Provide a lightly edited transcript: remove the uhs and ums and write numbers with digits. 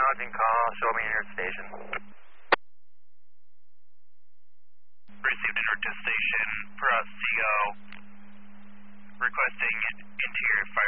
acknowledging call. Show me near station. Received inter to station for us to go. Requesting interior fire